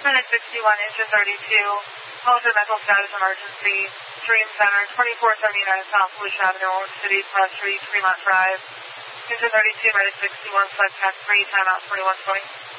Minute 61, engine 32, Motor mental status emergency, Dream Center, 2479 South Volusia Avenue, Orange City, Cross Street, Fremont Drive. Engine 32, minute 61, select tax 3, timeout 4120.